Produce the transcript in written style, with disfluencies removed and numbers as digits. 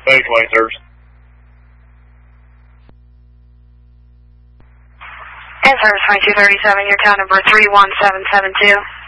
Thanks, line service. And service 2237, your town number 31772.